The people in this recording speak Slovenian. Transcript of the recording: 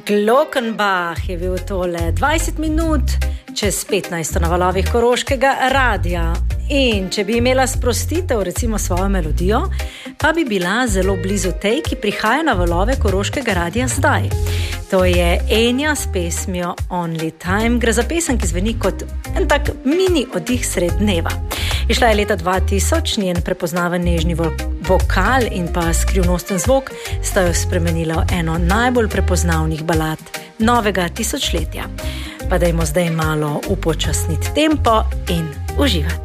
Glockenbach je bil tole 20 minut čez 15 na valovih Koroškega radia. In če bi imela sprostitev, recimo svojo melodijo, pa bi bila zelo blizu tej, ki prihaja na valove Koroškega radia zdaj. To je Enja s pesmijo Only Time. Gre za pesem, ki zveni kot en tak mini oddih sred dneva. Išla je leta 2000, njen prepoznaven nežni vokal in pa skrivnosten zvok sta jo spremenila v eno najbolj prepoznavnih balad novega tisočletja. Pa dajmo zdaj malo upočasniti tempo in uživati.